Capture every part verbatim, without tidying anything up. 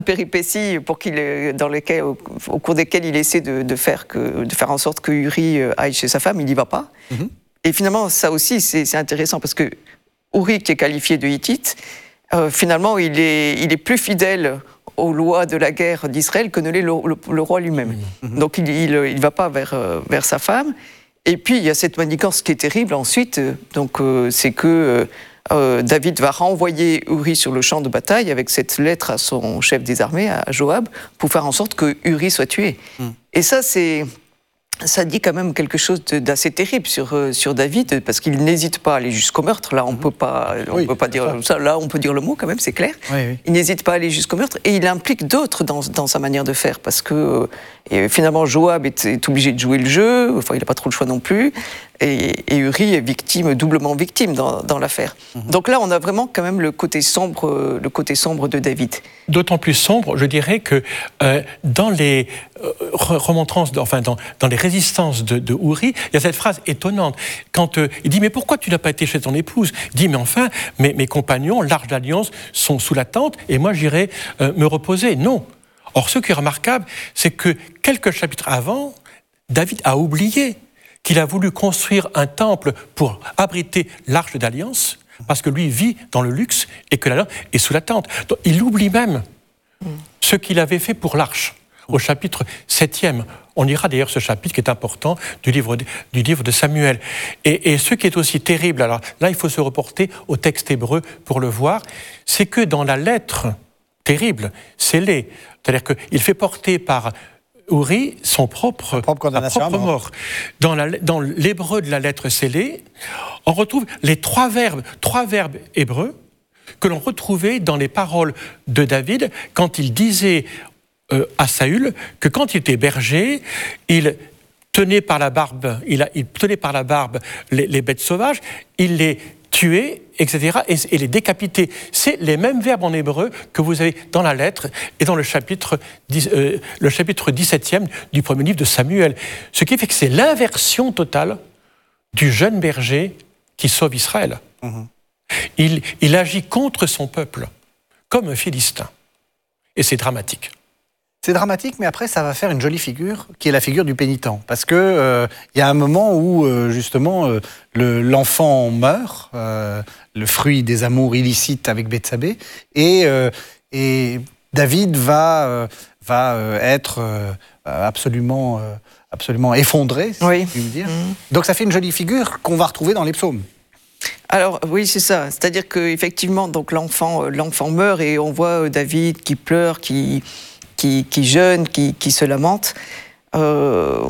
péripéties pour qu'il, dans lesquelles, au, au cours desquelles il essaie de, de, faire que, de faire en sorte que Uri aille chez sa femme, il n'y va pas. Mm-hmm. Et finalement, ça aussi, c'est, c'est intéressant parce que Uri, qui est qualifié de hittite, euh, finalement, il est, il est plus fidèle aux lois de la guerre d'Israël que ne l'est le, le, le roi lui-même. Mm-hmm. Donc, il ne va pas vers, euh, vers sa femme. Et puis, il y a cette manigance qui est terrible ensuite. Donc, euh, c'est que... Euh, Euh, David va renvoyer Uri sur le champ de bataille avec cette lettre à son chef des armées, à Joab, pour faire en sorte que Uri soit tué. Mm. Et ça, c'est, ça dit quand même quelque chose de, d'assez terrible sur, euh, sur David, parce qu'il n'hésite pas à aller jusqu'au meurtre. Là, on ne mm. peut pas, on oui, peut pas dire ça. Là, on peut dire le mot quand même, c'est clair. Oui, oui. Il n'hésite pas à aller jusqu'au meurtre, et il implique d'autres dans, dans sa manière de faire, parce que euh, finalement, Joab est, est obligé de jouer le jeu, enfin, il n'a pas trop le choix non plus. Et, et Uri est victime, doublement victime dans, dans l'affaire. Mmh. Donc là, on a vraiment quand même le côté sombre, le côté sombre de David. D'autant plus sombre, je dirais que euh, dans les euh, remontrances, enfin dans, dans les résistances de, de Uri, il y a cette phrase étonnante. Quand euh, il dit mais pourquoi tu n'as pas été chez ton épouse ? Il dit mais enfin mes, mes compagnons, l'Arche d'Alliance, sont sous la tente et moi j'irai euh, me reposer. Non. Or, ce qui est remarquable, c'est que quelques chapitres avant, David a oublié qu'il a voulu construire un temple pour abriter l'Arche d'Alliance, parce que lui vit dans le luxe et que l'Alliance est sous la tente. Donc, il oublie même mm. ce qu'il avait fait pour l'Arche, au chapitre septième. On lira d'ailleurs ce chapitre qui est important du livre de, du livre de Samuel. Et, et ce qui est aussi terrible, alors là il faut se reporter au texte hébreu pour le voir, c'est que dans la lettre terrible, scellée, c'est-à-dire qu'il fait porter par Uri, son propre, propre, propre mort. Dans, la, dans l'hébreu de la lettre scellée, on retrouve les trois verbes, trois verbes hébreux que l'on retrouvait dans les paroles de David quand il disait euh, à Saül que quand il était berger, il tenait par la barbe, il, a, il tenait par la barbe les, les bêtes sauvages, il les tuer, et cetera, et, et les décapiter. C'est les mêmes verbes en hébreu que vous avez dans la lettre et dans le chapitre, euh, le chapitre dix-septième du premier livre de Samuel. Ce qui fait que c'est l'inversion totale du jeune berger qui sauve Israël. Mmh. Il, il agit contre son peuple, comme un Philistin. Et c'est dramatique. C'est dramatique, mais après, ça va faire une jolie figure, qui est la figure du pénitent. Parce qu'il euh, y a un moment où, euh, justement, euh, le, l'enfant meurt, euh, le fruit des amours illicites avec Bethsabée, et, euh, et David va, euh, va euh, être euh, absolument, euh, absolument effondré, si oui. je puis me dire. Mmh. Donc ça fait une jolie figure qu'on va retrouver dans les psaumes. Alors oui, c'est ça. C'est-à-dire qu'effectivement, donc l'enfant, l'enfant meurt, et on voit David qui pleure, qui... Qui, qui jeûne, qui, qui se lamente. Euh,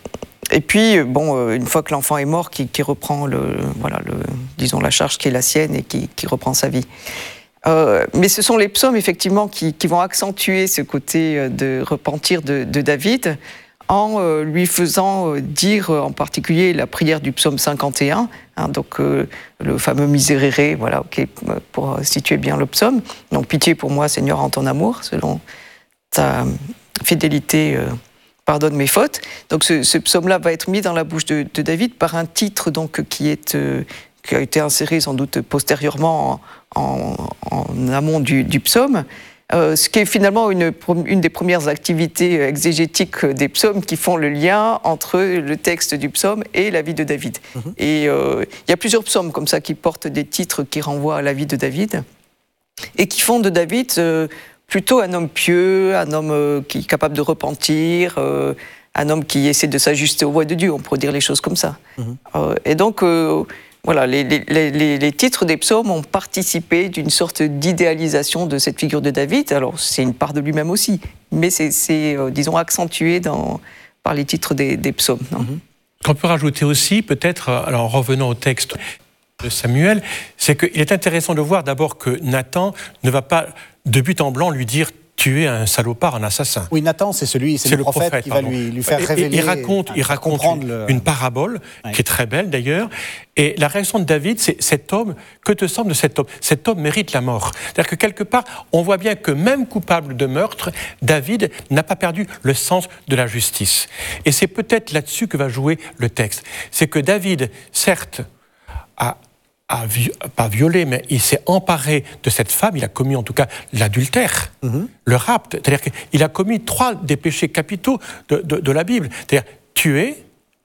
et puis, bon, une fois que l'enfant est mort, qui, qui reprend le, voilà, le, disons, la charge qui est la sienne et qui, qui reprend sa vie. Euh, mais ce sont les psaumes, effectivement, qui, qui vont accentuer ce côté de repentir de, de David en euh, lui faisant dire, en particulier, la prière du psaume cinquante et un, hein, donc euh, le fameux Miserere, voilà, okay, pour situer bien le psaume. Donc, pitié pour moi, Seigneur, en ton amour, selon ta fidélité, euh, pardonne mes fautes. Donc ce, ce psaume-là va être mis dans la bouche de, de David par un titre donc, qui, est, euh, qui a été inséré sans doute postérieurement en, en, en amont du, du psaume, euh, ce qui est finalement une, une des premières activités exégétiques des psaumes qui font le lien entre le texte du psaume et la vie de David. Mmh. Et euh, il y a plusieurs psaumes comme ça qui portent des titres qui renvoient à la vie de David et qui font de David... Euh, plutôt un homme pieux, un homme euh, qui est capable de repentir, euh, un homme qui essaie de s'ajuster aux voies de Dieu, on pourrait dire les choses comme ça. Mmh. Euh, et donc, euh, voilà, les, les, les, les titres des psaumes ont participé d'une sorte d'idéalisation de cette figure de David. Alors, c'est une part de lui-même aussi, mais c'est, c'est euh, disons, accentué dans, par les titres des, des psaumes. Mmh. Ce qu'on peut rajouter aussi, peut-être, alors en revenant au texte de Samuel, c'est qu'il est intéressant de voir d'abord que Nathan ne va pas de but en blanc lui dire « tu es un salopard, un assassin ». Oui, Nathan, c'est celui, c'est, c'est le, le prophète, prophète qui pardon. va lui, lui faire et, révéler... Et, il raconte, il raconte une, le... une parabole, oui. qui est très belle d'ailleurs, et la réaction de David, c'est « cet homme, que te semble de cet homme ? Cet homme mérite la mort ». C'est-à-dire que quelque part, on voit bien que même coupable de meurtre, David n'a pas perdu le sens de la justice. Et c'est peut-être là-dessus que va jouer le texte. C'est que David, certes, a a pas violé, mais il s'est emparé de cette femme, il a commis en tout cas l'adultère, mmh. le rapt. C'est-à-dire qu'il a commis trois des péchés capitaux de, de, de la Bible. C'est-à-dire tuer,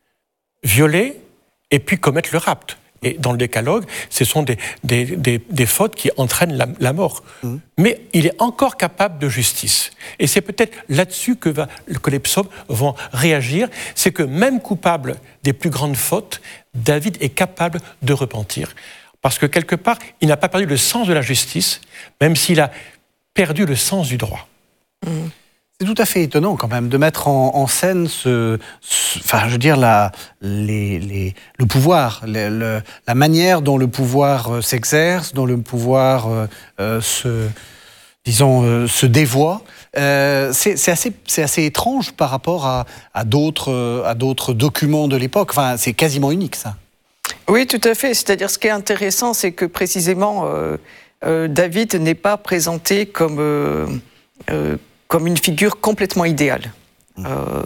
violer et puis commettre le rapt. Et dans le décalogue, ce sont des, des, des, des fautes qui entraînent la, la mort. Mmh. Mais il est encore capable de justice. Et c'est peut-être là-dessus que, va, que les psaumes vont réagir. C'est que même coupable des plus grandes fautes, David est capable de repentir. Parce que quelque part, il n'a pas perdu le sens de la justice, même s'il a perdu le sens du droit. Mmh. C'est tout à fait étonnant quand même de mettre en, en scène ce, ce, enfin, je veux dire la, les, les, le pouvoir, le, le, la manière dont le pouvoir euh, s'exerce, dont le pouvoir euh, euh, se, disons, euh, se dévoie. Euh, c'est, c'est, assez, c'est assez étrange par rapport à, à, d'autres, à d'autres documents de l'époque. Enfin, c'est quasiment unique, ça. Oui, tout à fait. C'est-à-dire, ce qui est intéressant, c'est que précisément, euh, euh, David n'est pas présenté comme euh, euh, comme une figure complètement idéale. Mmh. Euh,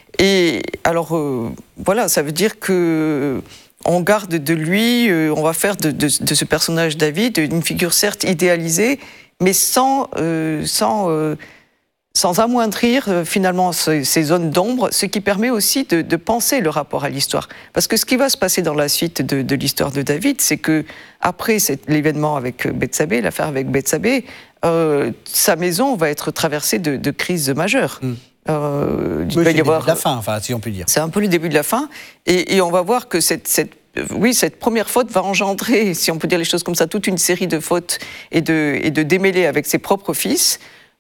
et alors, euh, voilà, ça veut dire que on garde de lui, euh, on va faire de, de, de ce personnage David une figure certes idéalisée, mais sans, euh, sans, euh, sans amoindrir euh, finalement ces, ces zones d'ombre, ce qui permet aussi de, de penser le rapport à l'histoire. Parce que ce qui va se passer dans la suite de, de l'histoire de David, c'est que après cet, l'événement avec Bethsabée, l'affaire avec Bethsabée, Euh, sa maison va être traversée de, de crises majeures. Mmh. Euh, il oui, va y avoir, le début de la fin, enfin, si on peut dire. C'est un peu le début de la fin, et, et on va voir que cette, cette, oui, cette première faute va engendrer, si on peut dire les choses comme ça, toute une série de fautes et de, et de démêlés avec ses propres fils.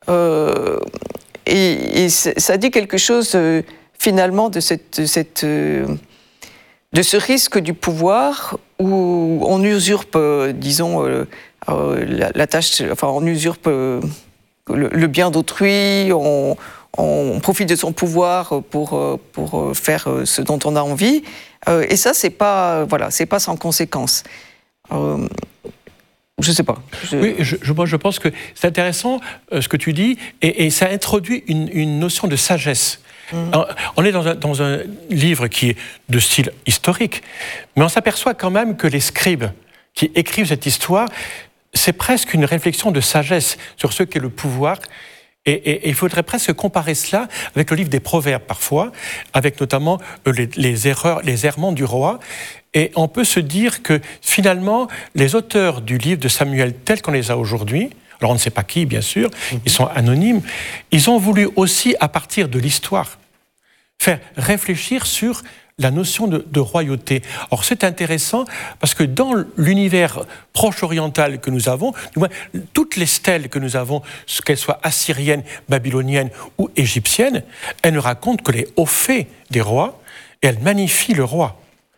Euh, et, et ça dit quelque chose euh, finalement de, cette, de, cette, euh, de ce risque du pouvoir où on usurpe, euh, disons, euh, Euh, la, la tâche, enfin, on usurpe euh, le, le bien d'autrui, on, on profite de son pouvoir pour, pour faire ce dont on a envie. Euh, et ça, c'est pas, voilà, c'est pas sans conséquence. Euh, je sais pas. Je... Oui, je, je, moi, je pense que c'est intéressant euh, ce que tu dis, et, et ça introduit une, une notion de sagesse. Mmh. On est dans un, dans un livre qui est de style historique, mais on s'aperçoit quand même que les scribes qui écrivent cette histoire, c'est presque une réflexion de sagesse sur ce qu'est le pouvoir. Et, et, et il faudrait presque comparer cela avec le livre des Proverbes parfois, avec notamment les, les erreurs, les errements du roi. Et on peut se dire que finalement, les auteurs du livre de Samuel tels qu'on les a aujourd'hui, alors on ne sait pas qui, bien sûr, mm-hmm. ils sont anonymes, ils ont voulu aussi, à partir de l'histoire, faire réfléchir sur la notion de, de royauté. Or, c'est intéressant parce que dans l'univers proche-oriental que nous avons, toutes les stèles que nous avons, qu'elles soient assyriennes, babyloniennes ou égyptiennes, elles ne racontent que les hauts faits des rois et elles magnifient le roi.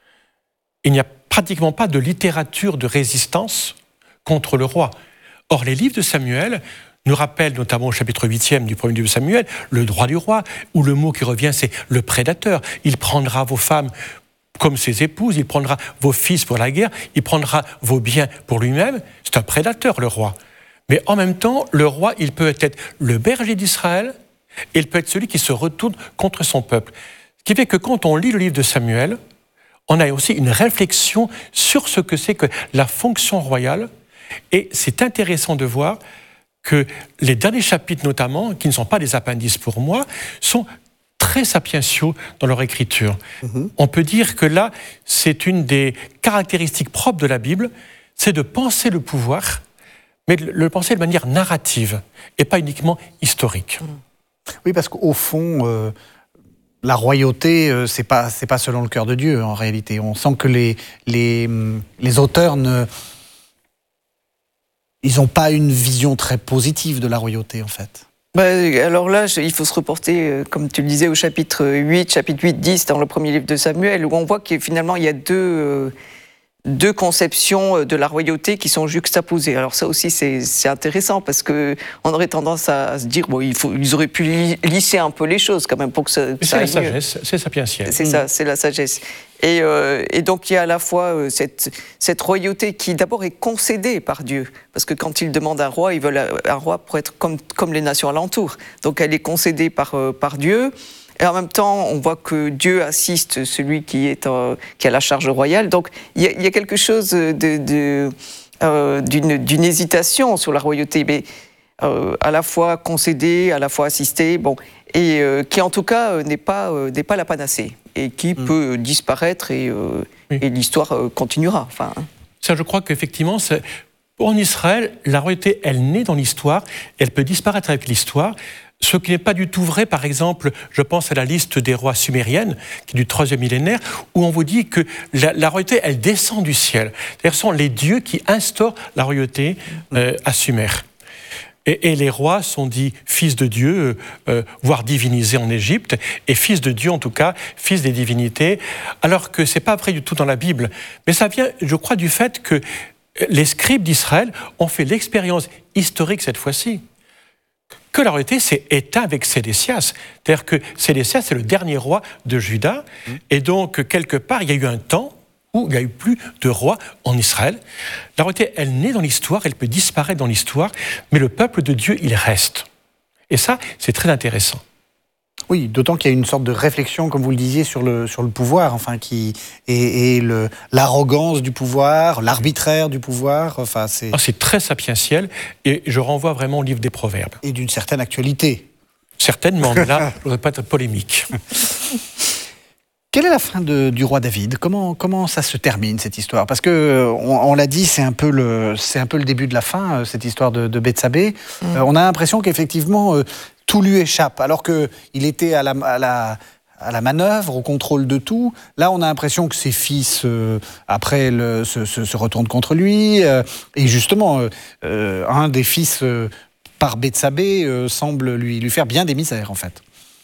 Il n'y a pratiquement pas de littérature de résistance contre le roi. Or, les livres de Samuel nous rappelle notamment au chapitre huitième du premier livre de Samuel, le droit du roi, où le mot qui revient, c'est le prédateur. Il prendra vos femmes comme ses épouses, il prendra vos fils pour la guerre, il prendra vos biens pour lui-même. C'est un prédateur, le roi. Mais en même temps, le roi, il peut être le berger d'Israël, et il peut être celui qui se retourne contre son peuple. Ce qui fait que quand on lit le livre de Samuel, on a aussi une réflexion sur ce que c'est que la fonction royale, et c'est intéressant de voir que les derniers chapitres notamment, qui ne sont pas des appendices pour moi, sont très sapientiaux dans leur écriture. Mmh. On peut dire que là, c'est une des caractéristiques propres de la Bible, c'est de penser le pouvoir, mais de le penser de manière narrative, et pas uniquement historique. Oui, parce qu'au fond, euh, la royauté, euh, c'est pas, c'est pas selon le cœur de Dieu, en réalité. On sent que les, les, les auteurs ne... Ils n'ont pas une vision très positive de la royauté, en fait. Bah, alors là, il faut se reporter, comme tu le disais, au chapitre huit, chapitre huit, dix, dans le premier livre de Samuel, où on voit que finalement, il y a deux, euh, deux conceptions de la royauté qui sont juxtaposées. Alors ça aussi, c'est, c'est intéressant, parce qu'on aurait tendance à se dire, bon, il faut, ils auraient pu lisser un peu les choses, quand même, pour que ça, Mais ça c'est la sagesse, c'est sapientiel. C'est mmh. ça, c'est la sagesse. Et, euh, et donc il y a à la fois euh, cette, cette royauté qui d'abord est concédée par Dieu, parce que quand ils demandent un roi, ils veulent un roi pour être comme, comme les nations alentour. Donc elle est concédée par, euh, par Dieu, et en même temps, on voit que Dieu assiste celui qui, est, euh, qui a la charge royale. Donc, il y, y a quelque chose de, de, euh, d'une, d'une hésitation sur la royauté, mais euh, à la fois concédée, à la fois assistée, bon, et euh, qui en tout cas euh, n'est, pas, euh, n'est pas la panacée, et qui mmh. peut disparaître, et, euh, oui. et l'histoire euh, continuera. Enfin, ça, je crois qu'effectivement, c'est... En Israël, la royauté, elle naît dans l'histoire, elle peut disparaître avec l'histoire, ce qui n'est pas du tout vrai, par exemple, je pense à la liste des rois sumériennes, qui est du troisième millénaire, où on vous dit que la, la royauté, elle descend du ciel. C'est-à-dire, ce sont les dieux qui instaurent la royauté euh, à Sumer. Et, et les rois sont dits fils de Dieu, euh, voire divinisés en Égypte, et fils de Dieu, en tout cas, fils des divinités, alors que ce n'est pas vrai du tout dans la Bible. Mais ça vient, je crois, du fait que les scribes d'Israël ont fait l'expérience historique cette fois-ci que la royauté s'est éteinte avec Sédécias. C'est-à-dire que Sédécias, c'est le dernier roi de Juda, mmh. et donc, quelque part, il y a eu un temps où il n'y a eu plus de roi en Israël. La royauté, elle naît dans l'histoire, elle peut disparaître dans l'histoire, mais le peuple de Dieu, il reste. Et ça, c'est très intéressant. Oui, d'autant qu'il y a une sorte de réflexion, comme vous le disiez, sur le, sur le pouvoir, enfin, qui, et, et le, l'arrogance du pouvoir, l'arbitraire du pouvoir. Enfin, c'est... Ah, c'est très sapientiel, et je renvoie vraiment au livre des Proverbes. Et d'une certaine actualité. Certainement, mais là, je ne voudrais pas être polémique. Quelle est la fin de, du roi David ? Comment, comment ça se termine, cette histoire ? Parce que on, on l'a dit, c'est un, peu le, c'est un peu le début de la fin, cette histoire de, de Bethsabée. Mmh. Euh, on a l'impression qu'effectivement, euh, tout lui échappe, alors qu'il était à la, à, la, à la manœuvre, au contrôle de tout. Là, on a l'impression que ses fils, euh, après, le, se, se, se retournent contre lui. Euh, et justement, euh, un des fils, euh, par Bethsabée, euh, semble lui, lui faire bien des misères, en fait.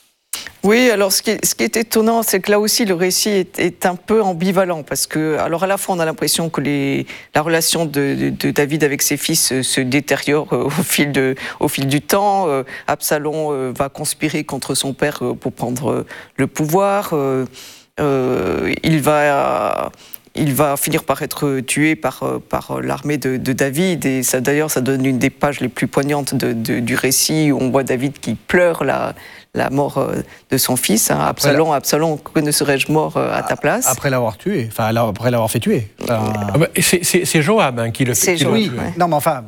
Oui, alors ce qui, est, ce qui est étonnant, c'est que là aussi le récit est, est un peu ambivalent, parce que, alors à la fois on a l'impression que les, la relation de, de, de David avec ses fils se détériore au fil, de, au fil du temps. Euh, Absalom euh, va conspirer contre son père euh, pour prendre euh, le pouvoir. Euh, euh, il va... Il va finir par être tué par, par l'armée de, de David, et ça, d'ailleurs, ça donne une des pages les plus poignantes de, de, du récit, où on voit David qui pleure la, la mort de son fils. Hein. Absalom, la... Absalom, que ne serais-je mort à ta place ? Après l'avoir tué, enfin après l'avoir fait tuer. Enfin... Ah bah, c'est, c'est, c'est Joab hein, qui le fait. C'est Joab, oui. Ouais. Non, mais enfin...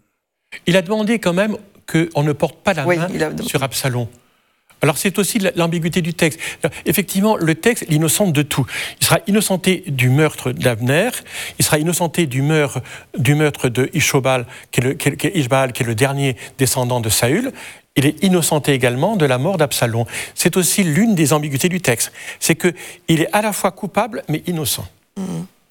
Il a demandé quand même qu'on ne porte pas la oui, main a... sur Absalom. Alors c'est aussi l'ambiguïté du texte. Effectivement, le texte l'innocente de tout. Il sera innocenté du meurtre d'Abner, il sera innocenté du meurtre, du meurtre de Ishobal, qui est, le, qui, est, Ishbaal, qui est le dernier descendant de Saül. Il est innocenté également de la mort d'Absalom. C'est aussi l'une des ambiguïtés du texte. C'est qu'il est à la fois coupable, mais innocent. Mmh.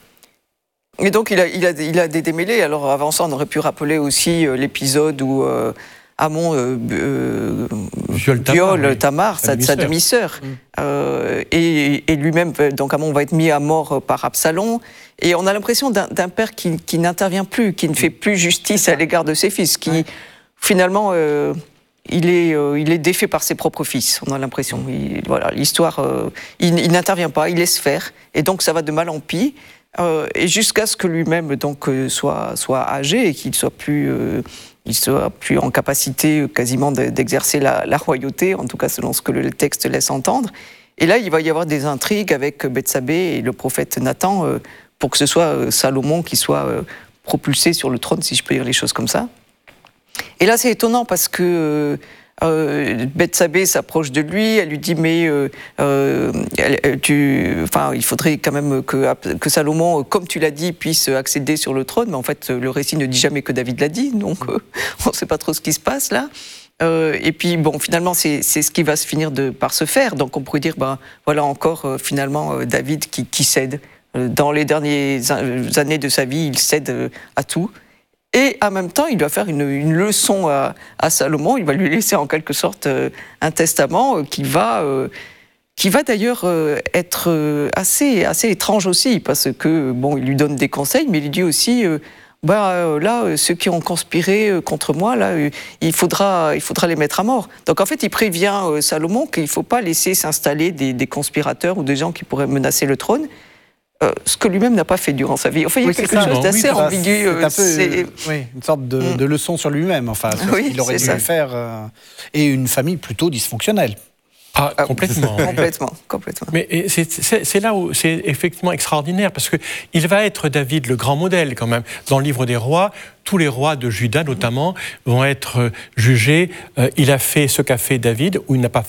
Et donc il a, il, a, il a des démêlés. Alors avant ça, on aurait pu rappeler aussi euh, l'épisode où... Euh, Amon euh, euh, viole Tamar, viole Tamar oui. sa, sa demi-sœur. Mmh. Euh, et, et lui-même, donc Amon va être mis à mort par Absalom. Et on a l'impression d'un, d'un père qui, qui n'intervient plus, qui ne fait plus justice à l'égard de ses fils, qui ouais. finalement, euh, il, est, euh, il est défait par ses propres fils. On a l'impression. Il, voilà, l'histoire, euh, il, il n'intervient pas, il laisse faire. Et donc ça va de mal en pis. Euh, et jusqu'à ce que lui-même donc, euh, soit, soit âgé et qu'il soit plus... Euh, il sera plus en capacité quasiment d'exercer la, la royauté, en tout cas selon ce que le texte laisse entendre. Et là, il va y avoir des intrigues avec Bethsabée et le prophète Nathan euh, pour que ce soit euh, Salomon qui soit euh, propulsé sur le trône, si je peux dire les choses comme ça. Et là, c'est étonnant parce que euh, Bethsabée s'approche de lui, elle lui dit mais euh, euh, tu, enfin, il faudrait quand même que, que Salomon, comme tu l'as dit, puisse accéder sur le trône, mais en fait le récit ne dit jamais que David l'a dit, donc euh, on ne sait pas trop ce qui se passe là. Euh, et puis bon, finalement c'est, c'est ce qui va se finir de, par se faire, donc on pourrait dire ben voilà encore euh, finalement euh, David qui, qui cède. Euh, dans les dernières années de sa vie, il cède euh, à tout. Et en même temps, il doit faire une, une leçon à, à Salomon. Il va lui laisser en quelque sorte euh, un testament euh, qui va, euh, qui va d'ailleurs euh, être euh, assez, assez étrange aussi, parce que bon, il lui donne des conseils, mais il lui dit aussi, euh, bah euh, là, euh, ceux qui ont conspiré euh, contre moi, là, euh, il faudra, il faudra les mettre à mort. Donc en fait, il prévient euh, Salomon qu'il ne faut pas laisser s'installer des, des conspirateurs ou des gens qui pourraient menacer le trône. Euh, ce que lui-même n'a pas fait durant sa vie. Enfin, il y a oui, quelque ça, chose non, d'assez oui, ambigu. C'est, un peu, c'est... Oui, une sorte de, mmh. de leçon sur lui-même, enfin, sur oui, ce qu'il aurait dû ça. faire. Euh, et une famille plutôt dysfonctionnelle. Ah, complètement. Ah, complètement, complètement. Mais c'est là où c'est effectivement extraordinaire, parce qu'il va être, David, le grand modèle quand même. Dans le livre des rois, tous les rois de Juda notamment vont être jugés. Euh, il a fait ce qu'a fait David, ou il n'a pas